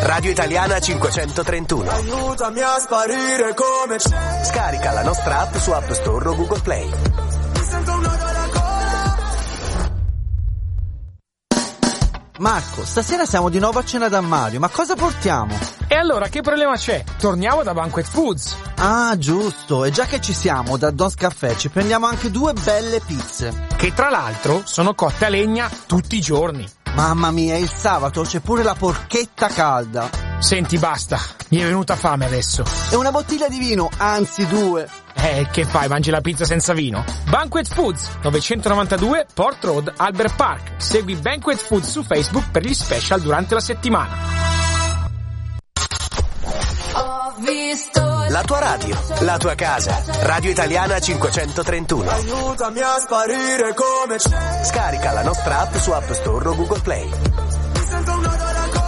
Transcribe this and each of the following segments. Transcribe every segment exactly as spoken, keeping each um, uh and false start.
Radio Italiana cinquecentotrentuno. Aiutami a sparire come c'è. Scarica la nostra app su App Store o Google Play. Mi sento un nodo alla gola. Marco, stasera siamo di nuovo a cena da Mario, ma cosa portiamo? E allora che problema c'è? Torniamo da Banquet Foods. Ah, giusto, e già che ci siamo, da Don's Caffè ci prendiamo anche due belle pizze. Che tra l'altro sono cotte a legna tutti i giorni. Mamma mia, il sabato c'è pure la porchetta calda. Senti, basta, mi è venuta fame adesso. E una bottiglia di vino, anzi due. Eh, che fai, mangi la pizza senza vino? Banquet Foods, novecentonovantadue Port Road, Albert Park. Segui Banquet Foods su Facebook per gli special durante la settimana. Ho visto La tua radio, la tua casa. Radio Italiana cinquecentotrentuno. Aiutami a sparire come c'è. Scarica la nostra app su App Store o Google Play. Mi sento un nodo alla gola.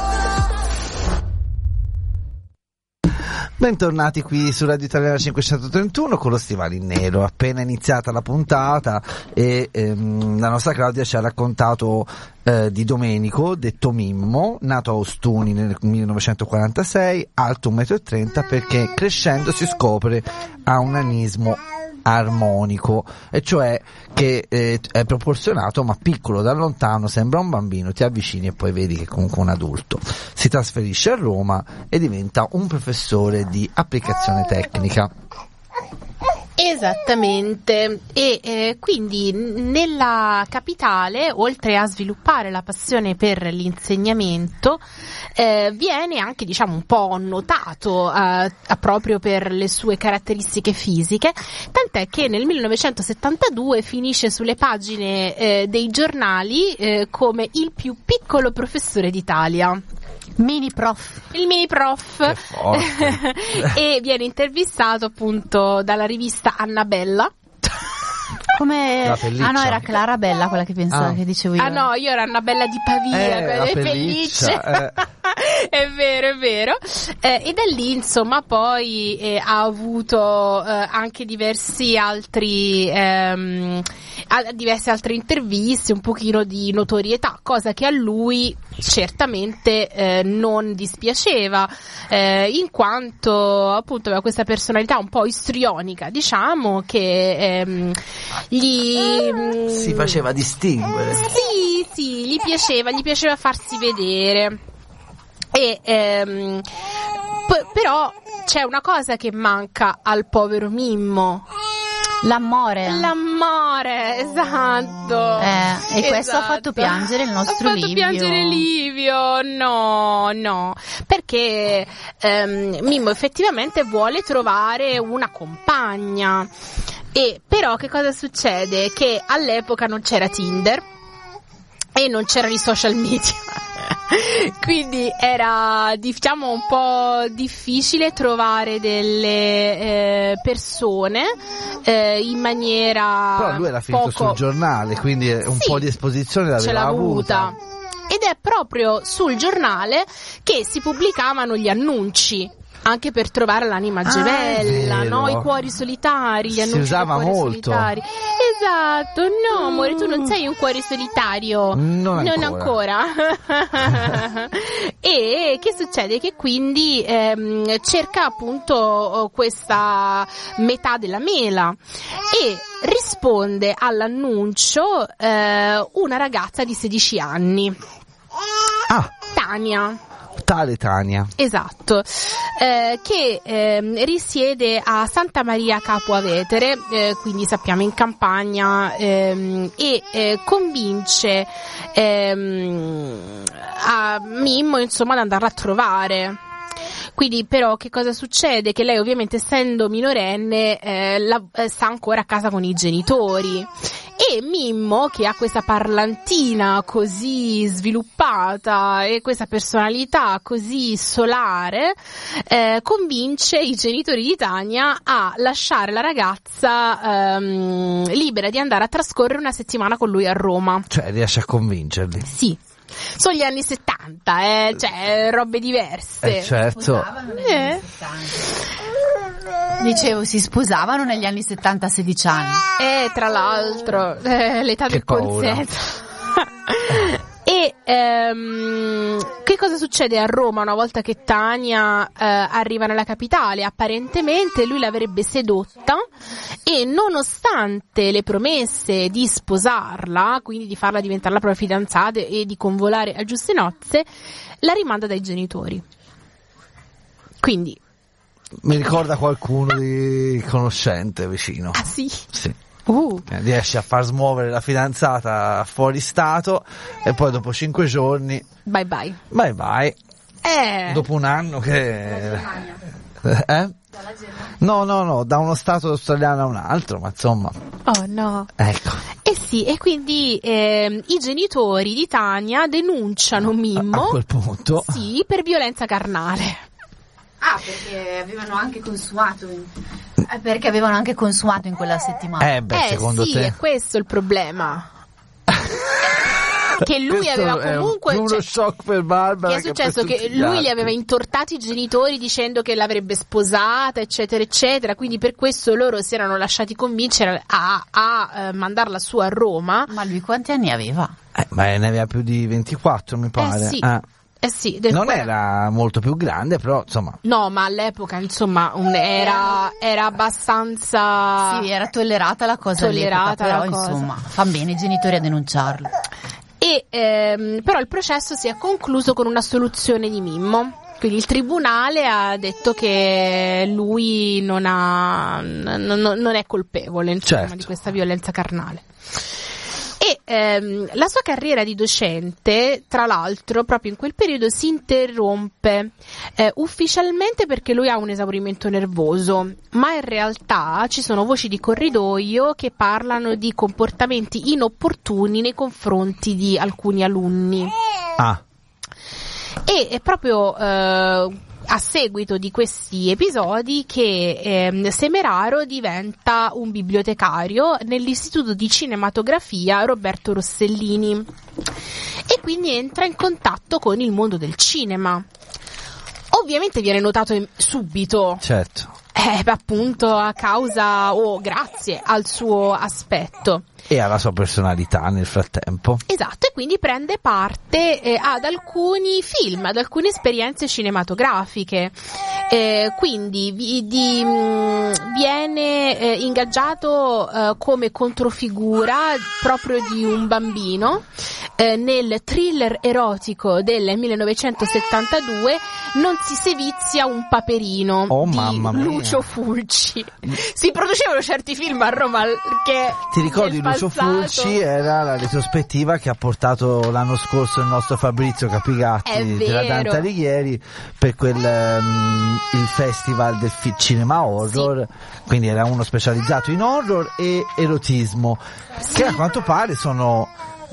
Bentornati qui su Radio Italiana cinquecentotrentuno con lo stivale in nero. Appena iniziata la puntata e ehm, la nostra Claudia ci ha raccontato eh, di Domenico, detto Mimmo, nato a Ostuni nel millenovecentoquarantasei, alto un metro e trenta, perché crescendo si scopre ha un nanismo armonico, e cioè che eh, è proporzionato ma piccolo da lontano, sembra un bambino, ti avvicini e poi vedi che è comunque un adulto. Si trasferisce a Roma e diventa un professore di applicazione tecnica. Esattamente, e eh, quindi nella capitale, oltre a sviluppare la passione per l'insegnamento, eh, viene anche, diciamo, un po' notato eh, proprio per le sue caratteristiche fisiche, tant'è che nel millenovecentosettantadue finisce sulle pagine eh, dei giornali eh, come il più piccolo professore d'Italia. Mini prof. Il mini prof. E viene intervistato appunto dalla rivista Annabella. Come... Ah no, era Clara Bella quella che pensavo, ah. che dicevo io. Ah no, io ero Annabella di Pavia, eh, quella delle pellicce. Eh. È vero, è vero. Eh, e da lì, insomma, poi eh, ha avuto eh, anche diversi altri ehm, diverse altre interviste, un pochino di notorietà, cosa che a lui certamente eh, non dispiaceva, eh, in quanto appunto aveva questa personalità un po' istrionica, diciamo, che ehm, gli si faceva distinguere. Sì, sì, gli piaceva, gli piaceva farsi vedere. E ehm, p- però c'è una cosa che manca al povero Mimmo. L'amore. L'amore, esatto. Eh, e esatto. Questo ha fatto piangere il nostro Livio. Ha fatto Livio. piangere Livio, no, no. Perché ehm, Mimmo effettivamente vuole trovare una compagna. E però che cosa succede? Che all'epoca non c'era Tinder e non c'erano i social media. Quindi era, diciamo, un po' difficile trovare delle eh, persone eh, in maniera. Però lui era finito poco... sul giornale, quindi un sì, po' di esposizione l'aveva ce l'ha avuta. avuta. Ed è proprio sul giornale che si pubblicavano gli annunci. Anche per trovare l'anima gemella, ah, no? I cuori solitari, gli annunci si usava dei cuori molto. solitari. Esatto, no amore, tu non sei un cuore solitario. Non ancora. Non ancora. E che succede? Che quindi ehm, cerca appunto questa metà della mela e risponde all'annuncio eh, una ragazza di sedici anni. Ah. Tania. Tale Tania. Esatto, eh, che eh, risiede a Santa Maria Capua Vetere, eh, quindi sappiamo in campagna, ehm, e eh, convince ehm, a Mimmo, insomma, ad andarla a trovare. Quindi però che cosa succede? Che lei, ovviamente essendo minorenne, eh, la, eh, sta ancora a casa con i genitori. E Mimmo, che ha questa parlantina così sviluppata e questa personalità così solare, eh, convince i genitori di Tania a lasciare la ragazza ehm, libera di andare a trascorrere una settimana con lui a Roma. Cioè riesce a convincerli? Sì. Sono gli anni settanta, eh, cioè robe diverse. Eh, certo. Eh. Dicevo, si sposavano negli anni settanta a sedici anni. Eh, tra l'altro, eh, l'età che del paura. consenso. E ehm, che cosa succede a Roma una volta che Tania eh, arriva nella capitale? Apparentemente lui l'avrebbe sedotta e nonostante le promesse di sposarla, quindi di farla diventare la propria fidanzata e di convolare a giuste nozze, la rimanda dai genitori. Quindi mi ricorda qualcuno di conoscente vicino. Ah sì? Sì. Uh. Riesce a far smuovere la fidanzata fuori stato e poi dopo cinque giorni bye bye bye bye eh. dopo un anno che eh? no no no da uno stato australiano a un altro, ma insomma oh no ecco. Eh sì, e quindi eh, i genitori di Tania denunciano Mimmo a, a quel punto sì per violenza carnale. Ah, perché avevano anche consumato in... perché avevano anche consumato in quella settimana. Eh beh, eh, secondo sì, te? È questo il problema. Che lui questo aveva comunque è uno cioè, shock per Barbara. che è successo che, che lui li aveva intortati i genitori dicendo che l'avrebbe sposata, eccetera eccetera, quindi per questo loro si erano lasciati convincere a, a, a mandarla su a Roma. Ma lui quanti anni aveva? Eh, ma ne aveva più di ventiquattro, mi pare. Eh sì. Ah. Eh sì, del non cuore. Era molto più grande, però insomma. No, ma all'epoca insomma un, era, era abbastanza. Sì, era tollerata la cosa. Tollerata però la cosa. Insomma, fanno bene i genitori a denunciarlo. E ehm, però il processo si è concluso con un'assoluzione di Mimmo. Quindi il tribunale ha detto che lui non ha n- n- non è colpevole insomma, certo. di questa violenza carnale. E ehm, la sua carriera di docente, tra l'altro, proprio in quel periodo si interrompe eh, ufficialmente perché lui ha un esaurimento nervoso, ma in realtà ci sono voci di corridoio che parlano di comportamenti inopportuni nei confronti di alcuni alunni. Ah. E è proprio eh, a seguito di questi episodi che eh, Semeraro diventa un bibliotecario nell'Istituto di Cinematografia Roberto Rossellini e quindi entra in contatto con il mondo del cinema. Ovviamente viene notato in, subito. Certo. Eh, appunto a causa o oh, grazie al suo aspetto. E alla sua personalità nel frattempo. Esatto, e quindi prende parte eh, ad alcuni film, ad alcune esperienze cinematografiche. Eh, quindi vi, di, mh, viene eh, ingaggiato eh, come controfigura proprio di un bambino eh, nel thriller erotico del millenovecentosettantadue Non si sevizia un paperino oh, di mamma mia. Lucio Fulci. Si producevano certi film a Roma che ti ricordi nel Lucio passato... Fulci era la retrospettiva che ha portato l'anno scorso il nostro Fabrizio Capigatti della Dante Alighieri per quel um, il festival del fi- cinema horror, sì. Quindi era uno specializzato in horror e erotismo, sì. Che a quanto pare sono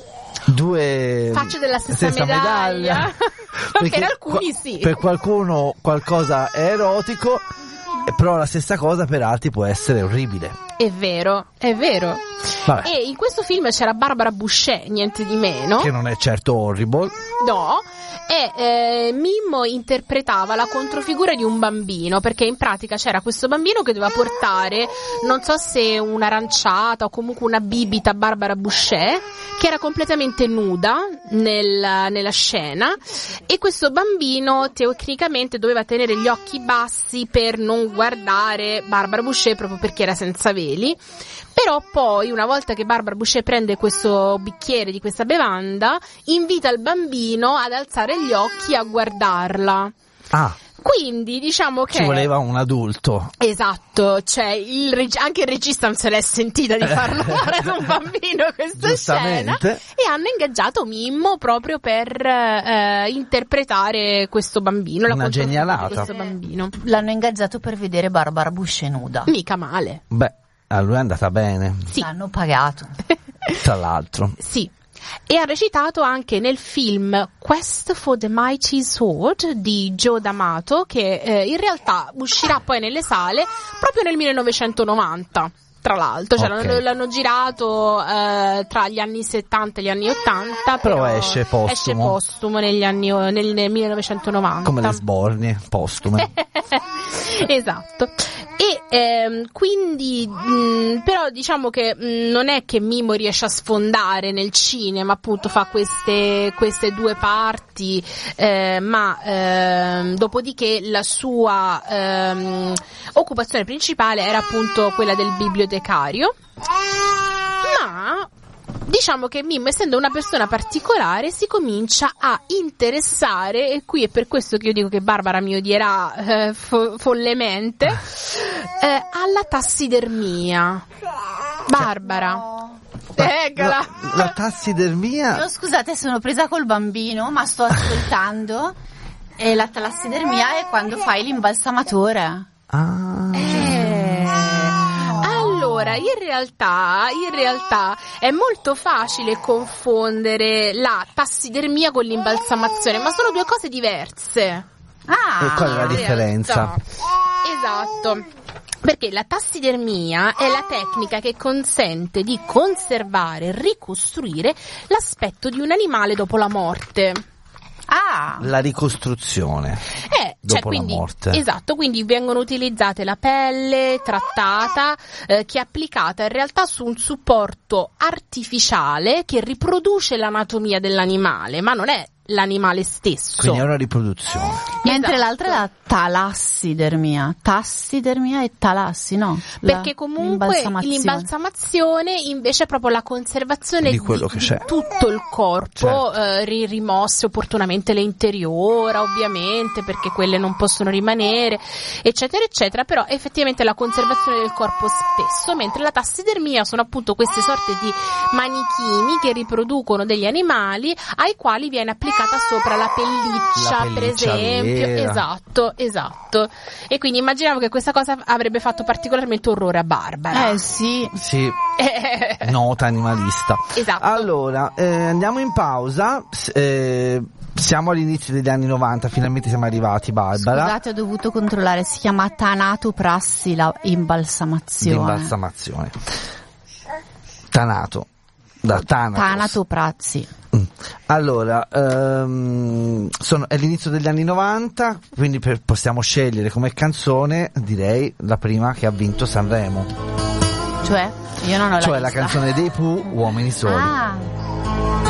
due facce della stessa, stessa medaglia, medaglia. per alcuni sì, per qualcuno qualcosa è erotico, però la stessa cosa per altri può essere orribile. È vero, è vero. Vabbè. E in questo film c'era Barbara Boucher, niente di meno, che non è certo horrible, no. E eh, Mimmo interpretava la controfigura di un bambino, perché in pratica c'era questo bambino che doveva portare, non so se un'aranciata o comunque una bibita Barbara Boucher, che era completamente nuda nel, nella scena, e questo bambino tecnicamente doveva tenere gli occhi bassi per non guardare Barbara Boucher, proprio perché era senza veli. Però poi, una volta che Barbara Boucher prende questo bicchiere di questa bevanda, invita il bambino ad alzare gli occhi a guardarla. Ah. Quindi diciamo che ci voleva un adulto. Esatto, cioè il reg- anche il regista non se l'è sentita di farlo fare ad un bambino questa scena, e hanno ingaggiato Mimmo proprio per eh, interpretare questo bambino, la una genialata di questo bambino. L'hanno ingaggiato per vedere Barbara Boucher nuda. Mica male. Beh, a lui è andata bene. Sì. L'hanno pagato. Tra l'altro. Sì. E ha recitato anche nel film Quest for the Mighty Sword di Joe D'Amato, che eh, in realtà uscirà poi nelle sale proprio nel millenovecentonovanta. Tra l'altro, cioè okay. l'hanno, l'hanno girato eh, tra gli anni settanta e gli anni ottanta, però, però esce postumo. Esce postumo negli anni, nel, nel millenovecentonovanta. Come le sbornie postume. Esatto. E ehm, quindi mh, però diciamo che mh, non è che Mimmo riesce a sfondare nel cinema, appunto fa queste, queste due parti, eh, ma ehm, dopodiché la sua ehm, occupazione principale era appunto quella del bibliotecario. Ma diciamo che Mimmo, essendo una persona particolare, si comincia a interessare, e qui è per questo che io dico che Barbara mi odierà eh, fo- follemente, eh, alla tassidermia. Barbara. Eccola. La, la tassidermia. Io, scusate, sono presa col bambino, ma sto ascoltando. E la tassidermia è quando fai l'imbalsamatore. Ah. Eh. Allora, in realtà, in realtà è molto facile confondere la tassidermia con l'imbalsamazione, ma sono due cose diverse. Ah, E qual è la in differenza? realtà. Esatto. Perché la tassidermia è la tecnica che consente di conservare e ricostruire l'aspetto di un animale dopo la morte. Ah, La ricostruzione Eh, dopo cioè, quindi, la morte. Esatto, quindi vengono utilizzate la pelle trattata eh, che è applicata in realtà su un supporto artificiale che riproduce l'anatomia dell'animale, ma non è l'animale stesso. Quindi è una riproduzione. mentre Esatto. l'altra è la talassidermia. Tassidermia e talassi, no? La- Perché comunque l'imbalsamazione. l'imbalsamazione invece è proprio la conservazione Di quello che c'è. tutto il corpo, Certo. eh, ri- rimosse opportunamente le interiora, ovviamente, perché quelle non possono rimanere, eccetera, eccetera, però effettivamente la conservazione del corpo spesso, mentre la tassidermia sono appunto queste sorte di manichini che riproducono degli animali ai quali viene applicata sopra la pelliccia, La per pelliccia esempio. vera. Esatto, esatto. E quindi immaginiamo che questa cosa avrebbe fatto particolarmente orrore a Barbara. Eh sì. Sì, nota animalista. Esatto. Allora, eh, andiamo in pausa. S- eh, siamo all'inizio degli anni novanta, finalmente siamo arrivati, Barbara. Scusate, ho dovuto controllare, si chiama tanatoprassi la imbalsamazione. L'imbalsamazione. Tanato. Da Thanatos. Tanatoprassi. Mm. Allora, ehm, sono, è l'inizio degli anni novanta, quindi per- possiamo scegliere come canzone, direi, la prima che ha vinto Sanremo. Cioè? Io non ho la Cioè la lista. canzone dei Pooh, Uomini Soli. Ah.